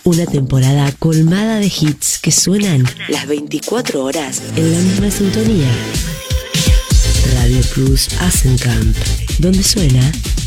Una temporada colmada de hits que suenan las 24 horas en la misma sintonía. Radio Plus Asencamp, donde suena